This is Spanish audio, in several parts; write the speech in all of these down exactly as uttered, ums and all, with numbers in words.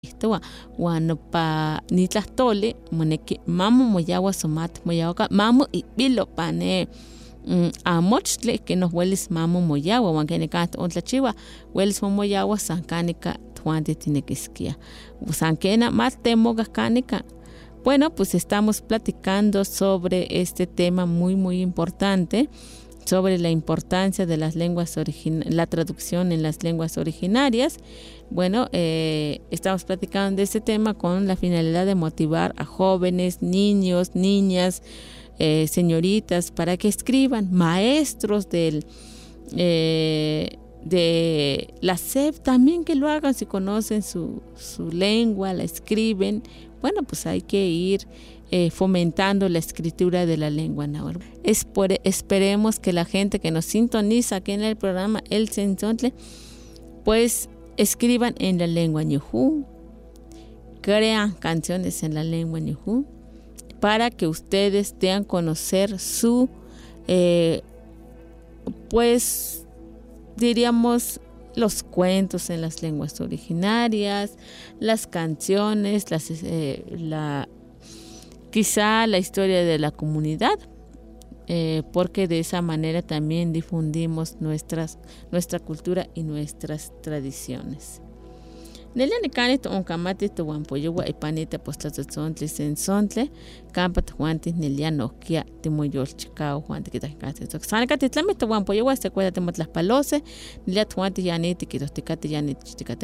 Tua wano pa nitlahtoli moneki mamo moyawa somat moyawa mamo ibilo pane mm, amochtli que nos huelis mamo moyawa wan kenekat ontlachiwa huelis moyawa sankanika tuante tinekiskia sankena matemo kanika. Bueno, pues estamos platicando sobre este tema muy muy importante, sobre la importancia de las lenguas originarias, la traducción en las lenguas originarias. Bueno, eh, estamos platicando de este tema con la finalidad de motivar a jóvenes, niños, niñas, eh, señoritas, para que escriban, maestros del, eh, de la S E P también que lo hagan, si conocen su, su lengua, la escriben. Bueno, pues hay que ir Eh, fomentando la escritura de la lengua náhuatl. Es por, esperemos que la gente que nos sintoniza aquí en el programa El Sensontle, pues escriban en la lengua ñujú, crean canciones en la lengua ñujú, para que ustedes den a conocer su, eh, pues diríamos, los cuentos en las lenguas originarias, las canciones, las, eh, la quizá la historia de la comunidad, eh, porque de esa manera también difundimos nuestras, nuestra cultura y nuestras tradiciones. Nelia necanito oncamate to wampoyowa ipanita postatzontli sensontle campa tuanti nelia noquia timoyol chicao juante kitacate to sanacate tlame to wampoyowa se cuida temotlas palose nelia tuanti yaniti kitosticate yaniti chiticate.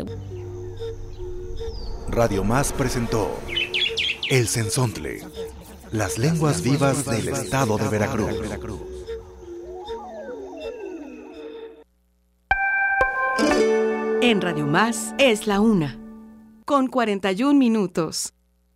Radio Más presentó El Sensontle, las lenguas vivas del estado de Veracruz. En Radio Más es la una, con cuarenta y un minutos.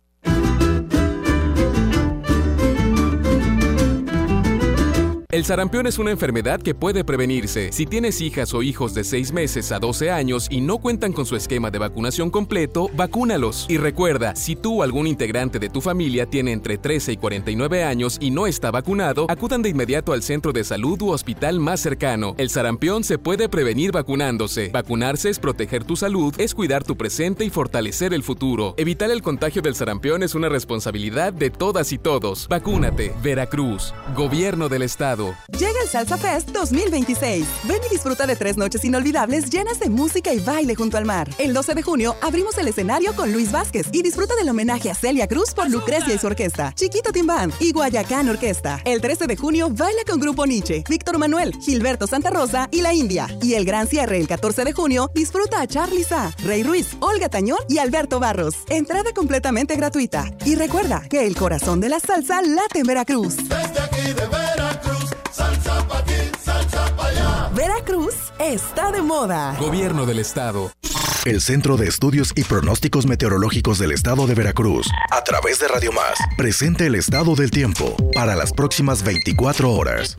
El sarampión es una enfermedad que puede prevenirse. Si tienes hijas o hijos de seis meses a doce años y no cuentan con su esquema de vacunación completo, vacúnalos. Y recuerda, si tú o algún integrante de tu familia tiene entre trece y cuarenta y nueve años y no está vacunado, acudan de inmediato al centro de salud u hospital más cercano. El sarampión se puede prevenir vacunándose. Vacunarse es proteger tu salud, es cuidar tu presente y fortalecer el futuro. Evitar el contagio del sarampión es una responsabilidad de todas y todos. Vacúnate. Veracruz. Gobierno del Estado. Llega el Salsa Fest dos mil veintiséis. Ven y disfruta de tres noches inolvidables llenas de música y baile junto al mar. El doce de junio abrimos el escenario con Luis Vázquez y disfruta del homenaje a Celia Cruz por Lucrecia y su orquesta, Chiquito Timbán y Guayacán Orquesta. El trece de junio baila con Grupo Nietzsche, Víctor Manuel, Gilberto Santa Rosa y La India. Y el gran cierre el catorce de junio disfruta a Charly Sa, Rey Ruiz, Olga Tañón y Alberto Barros. Entrada completamente gratuita. Y recuerda que el corazón de la salsa late en Veracruz. Desde aquí de Veracruz, salsa pa' aquí, salsa pa' allá. Veracruz está de moda. Gobierno del Estado. El Centro de Estudios y Pronósticos Meteorológicos del Estado de Veracruz, a través de Radio Más, presenta el estado del tiempo para las próximas veinticuatro horas.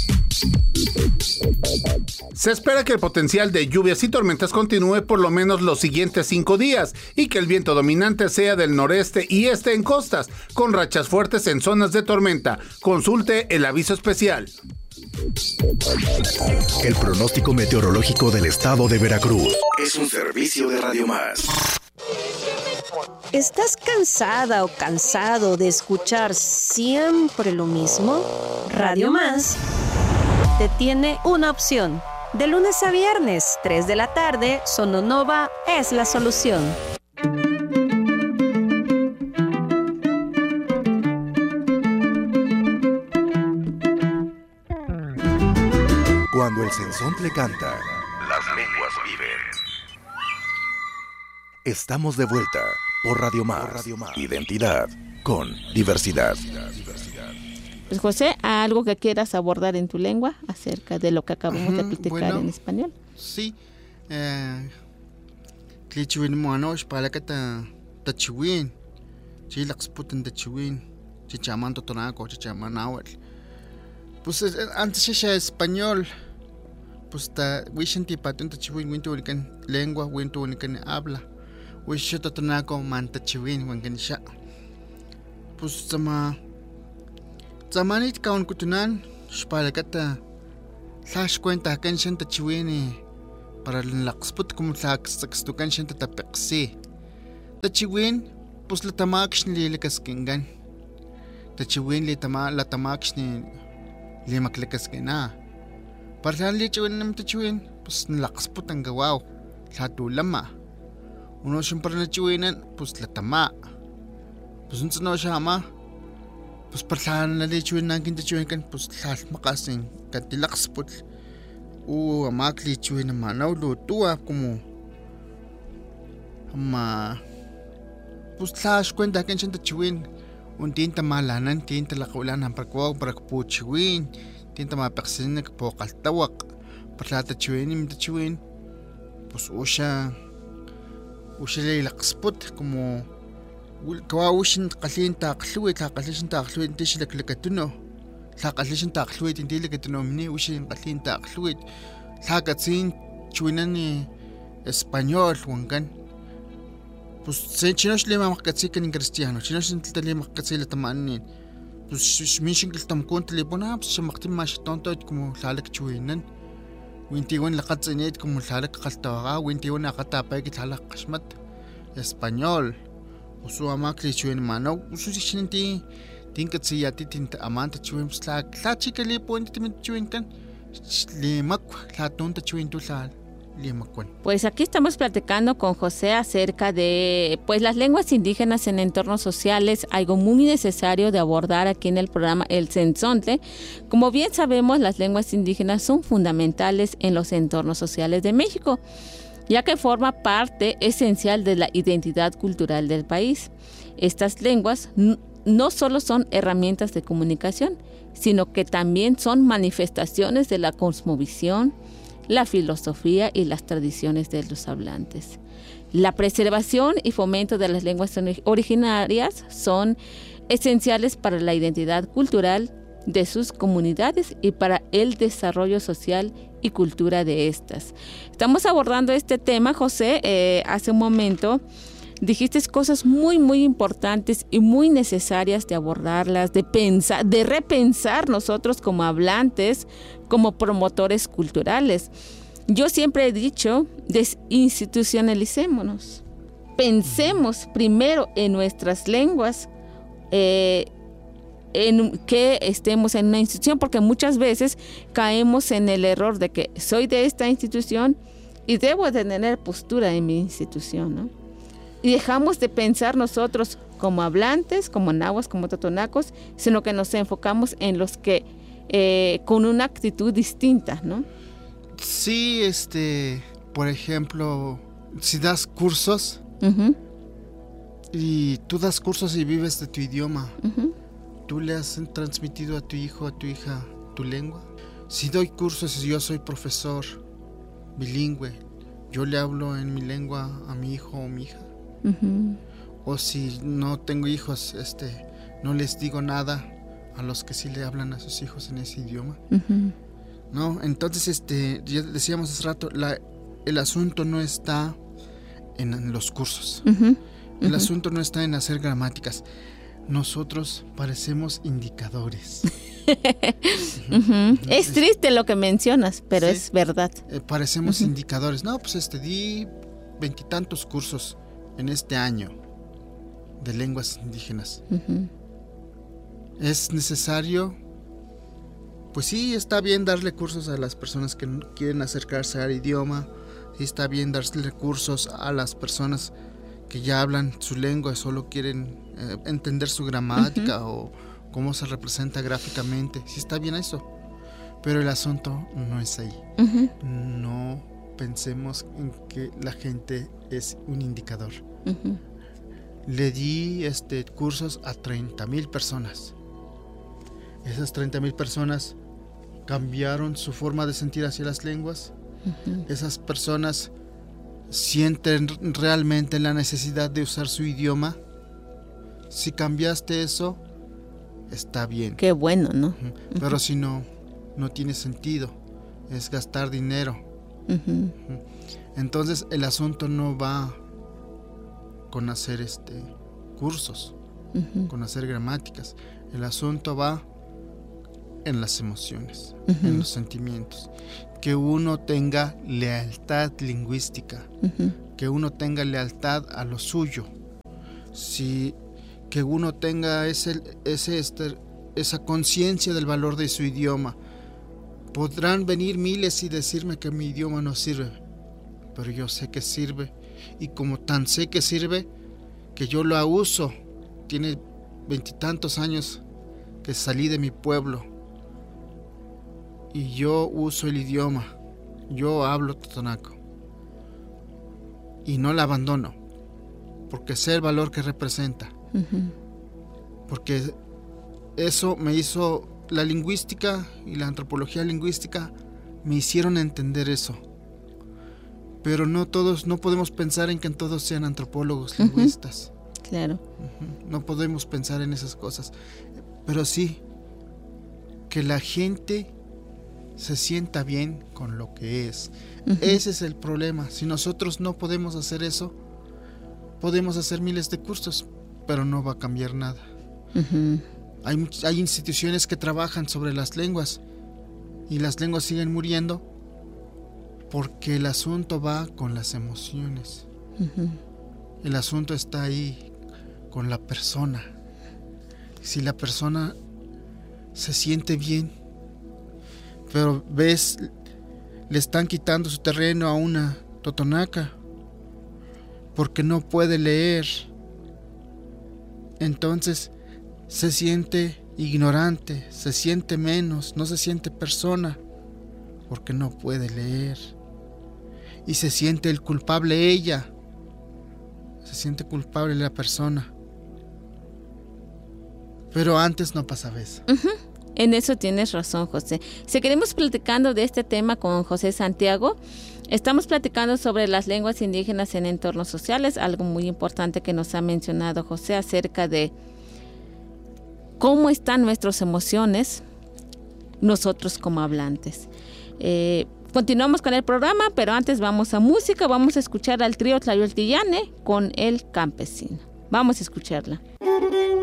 Se espera que el potencial de lluvias y tormentas continúe por lo menos los siguientes cinco días y que el viento dominante sea del noreste y este en costas, con rachas fuertes en zonas de tormenta. Consulte el aviso especial. El pronóstico meteorológico del estado de Veracruz es un servicio de Radio Más. ¿Estás cansada o cansado de escuchar siempre lo mismo? Radio Más te tiene una opción. De lunes a viernes, tres de la tarde, Sononova es la solución. Cuando el sensontle canta, las lenguas viven. Estamos de vuelta por Radio Más. Identidad con diversidad. Pues José, ¿algo que quieras abordar en tu lengua acerca de lo que acabamos uh-huh, de platicar bueno, en español? Sí. Tlichiwin moanosh palakata tachiwin. Chilaxputin tachiwin. Chichaman totonaco, chichaman náhuatl. Pues antes ya español. Pues ta wishin tipatun tachiwin wintu unikan lengua, wintu unikan habla. Wishin totonaco man tachiwin wankan sha. Pues sama Zamanit kaun kutunan, shpalakata, slash cuenta kan siya tachiwini, para laxput kum slax tukan siya tapeksi. tachiwin, pues la tamaksh ni lekaskengan. Tachiwin li tama la tamaksh ni li maklekaskena. Para li chiwin nam tachiwin, pues nalakspo ang gawaw. Lato lama. Uno siyempre na chiwinan, pues la tama. Pues unsa no siya ama. Pues para na li chiwin nangkin tachiwin kan, pues lahat makasing kantilakspot. O amakli chiwin na manaw lutua como ama. Pues lahat kwenta kan siya tachiwin. Untin tamalanan, tin talakaulan ang parkwag, parakpuchiwin, tin tamapaksin na kapokaltawak, patatachiwin, imitachiwin, pues usya, usya laylaksput, como, kawawushin kalin takluit, takalishin takluit, hindi sila kalakatuno, takalishin takluit, hindi lakatuno, mini usya kalin takluit, takatsin, chiwinan ni Espanyol, wanggan. Pues chinos le makakatsi kan Cristiano, chinos le makakatsi la tamanin. Pues mishin kiltam kon telepona, pues maktim mas tonto como lalak chuinan. Wintiwan lakatsinit como lalak kaltawa, wintiwan nakatapay kit halak kasmat. Español. Usu amak le chuin mano, usu shinti tinkatsi yati tinta amanta chuin pues la la chica le point timit chuin kan. Le mak la tonta chuin tu lal. Pues aquí estamos platicando con José acerca de pues las lenguas indígenas en entornos sociales, algo muy necesario de abordar aquí en el programa El Sensontle. Como bien sabemos, las lenguas indígenas son fundamentales en los entornos sociales de México, ya que forma parte esencial de la identidad cultural del país. Estas lenguas no solo son herramientas de comunicación, sino que también son manifestaciones de la cosmovisión, la filosofía y las tradiciones de los hablantes. La preservación y fomento de las lenguas originarias son esenciales para la identidad cultural de sus comunidades y para el desarrollo social y cultura de estas. Estamos abordando este tema, José. Eh, hace un momento dijiste cosas muy, muy importantes y muy necesarias de abordarlas, de pensar, de repensar nosotros como hablantes, como promotores culturales. Yo siempre he dicho, desinstitucionalicémonos. Pensemos primero en nuestras lenguas, eh, en que estemos en una institución, porque muchas veces caemos en el error de que soy de esta institución y debo de tener postura en mi institución, ¿no? Y dejamos de pensar nosotros como hablantes, como nahuas, como totonacos, sino que nos enfocamos en los que eh, con una actitud distinta, ¿no? Sí, este, por ejemplo, si das cursos uh-huh. y tú das cursos y vives de tu idioma, uh-huh. ¿tú le has transmitido a tu hijo, a tu hija, tu lengua? Si doy cursos y yo soy profesor bilingüe, ¿yo le hablo en mi lengua a mi hijo o mi hija? Uh-huh. O si no tengo hijos, este, no les digo nada a los que sí le hablan a sus hijos en ese idioma. Uh-huh. No, entonces, este, ya decíamos hace rato, la, el asunto no está en, en los cursos. Uh-huh. El uh-huh. asunto no está en hacer gramáticas. Nosotros parecemos indicadores. uh-huh. Uh-huh. Es triste lo que mencionas, pero sí, es verdad. Eh, parecemos uh-huh. indicadores. No, pues este, di veintitantos cursos en este año de lenguas indígenas. Uh-huh. Es necesario, pues sí, está bien darle cursos a las personas que quieren acercarse al idioma, sí está bien darle cursos a las personas que ya hablan su lengua y solo quieren eh, entender su gramática uh-huh. o cómo se representa gráficamente, sí está bien eso, pero el asunto no es ahí. Uh-huh. No pensemos en que la gente es un indicador. Uh-huh. Le di este, cursos a treinta mil personas. Esas treinta mil personas cambiaron su forma de sentir hacia las lenguas. Uh-huh. Esas personas sienten realmente la necesidad de usar su idioma. Si cambiaste eso, está bien. Qué bueno, ¿no? Uh-huh. Pero uh-huh. si no, no tiene sentido. Es gastar dinero. Uh-huh. Entonces el asunto no va con hacer este cursos, uh-huh. con hacer gramáticas. El asunto va en las emociones, uh-huh. en los sentimientos. Que uno tenga lealtad lingüística, uh-huh. que uno tenga lealtad a lo suyo, si que uno tenga ese, ese, este, esa conciencia del valor de su idioma. Podrán venir miles y decirme que mi idioma no sirve, pero yo sé que sirve, y como tan sé que sirve, que yo lo uso. Tiene veintitantos años que salí de mi pueblo y yo uso el idioma, yo hablo totonaco y no la abandono, porque sé el valor que representa. Uh-huh. Porque eso me hizo, la lingüística y la antropología lingüística me hicieron entender eso. Pero no todos, no podemos pensar en que todos sean antropólogos, uh-huh, lingüistas. Claro. Uh-huh. No podemos pensar en esas cosas. Pero sí, que la gente se sienta bien con lo que es. Uh-huh. Ese es el problema. Si nosotros no podemos hacer eso, podemos hacer miles de cursos, pero no va a cambiar nada. Uh-huh. Hay, hay instituciones que trabajan sobre las lenguas y las lenguas siguen muriendo porque el asunto va con las emociones. Uh-huh. El asunto está ahí con la persona. Si la persona se siente bien, pero ves, le están quitando su terreno a una totonaca porque no puede leer, entonces se siente ignorante, se siente menos, no se siente persona porque no puede leer, y se siente el culpable ella, se siente culpable la persona. Pero antes no pasaba eso. Uh-huh. En eso tienes razón, José. Seguiremos platicando de este tema con José Santiago. Estamos platicando sobre las lenguas indígenas en entornos sociales, algo muy importante que nos ha mencionado José acerca de cómo están nuestras emociones nosotros como hablantes. Eh, continuamos con el programa, pero antes vamos a música. Vamos a escuchar al trío Tlayoltillane con El Campesino. Vamos a escucharla.